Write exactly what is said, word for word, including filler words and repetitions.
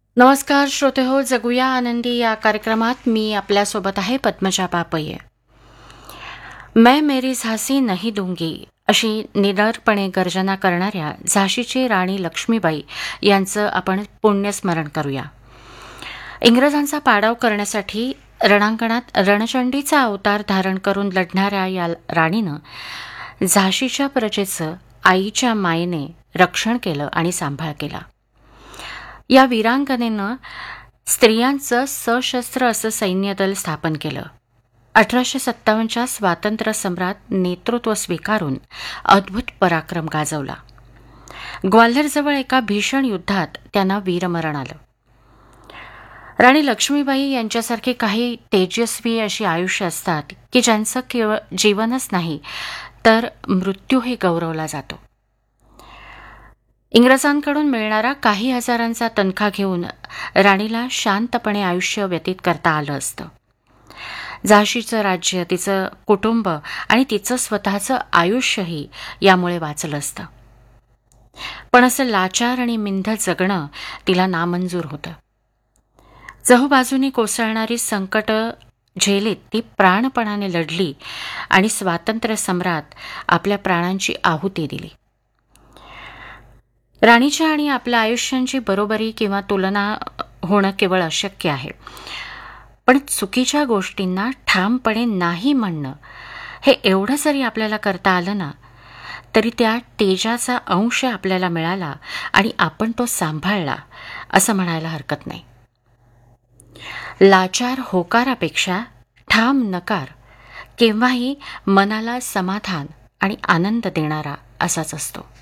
नमस्कार श्रोते हो, जगूया आनंदी या कार्यक्रमात मी आपल्यासोबत आहे पद्मजा पापये. मैं मेरी झांसी नहीं दूंगी अशी निडरपणे गर्जना करणाऱ्या झाशीची राणी लक्ष्मीबाई यांचं आपण पुण्यस्मरण करूया. इंग्रजांचा पाडाव करण्यासाठी रणांगणात रणचंडीचा अवतार धारण करून लढणाऱ्या या राणीनं झाशीच्या प्रजेचं आईच्या मायेने रक्षण केलं आणि सांभाळ केला. या वीरांगनेनं स्त्रियांचं सशस्त्र असं सैन्यदल स्थापन केलं. अठराशे सत्तावन्नच्या स्वातंत्र्य सम्राट नेतृत्व स्वीकारून अद्भुत पराक्रम गाजवला. ग्वाल्हेरजवळ एका भीषण युद्धात त्यांना वीरमरण आलं. राणी लक्ष्मीबाई यांच्यासारखी काही तेजस्वी अशी आयुष्य असतात की ज्यांचं केवळ जीवनच नाही तर मृत्यूही गौरवला जातो. इंग्रजांकडून मिळणारा काही हजारांचा तनखा घेऊन राणीला शांतपणे आयुष्य व्यतीत करता आलं असतं. झाशीचं राज्य, तिचं कुटुंब आणि तिचं स्वतःचं आयुष्यही यामुळे वाचलं असतं. पण असं लाचार आणि मिंध जगणं तिला नामंजूर होतं. चहूबाजूनी कोसळणारी संकट झेलीत ती प्राणपणाने लढली आणि स्वातंत्र्य सम्राट आपल्या प्राणांची आहुती दिली. राणीच्या आणि आपल्या आयुष्यांची बरोबरी किंवा तुलना होणं केवळ अशक्य आहे. पण चुकीच्या गोष्टींना ठामपणे नाही म्हणणं हे एवढं जरी आपल्याला करता आलं ना तरी त्या तेजाचा अंश आपल्याला मिळाला आणि आपण तो सांभाळला असं म्हणायला हरकत नाही. लाचार होकारापेक्षा ठाम नकार केव्हाही मनाला समाधान आणि आनंद देणारा असाच असतो.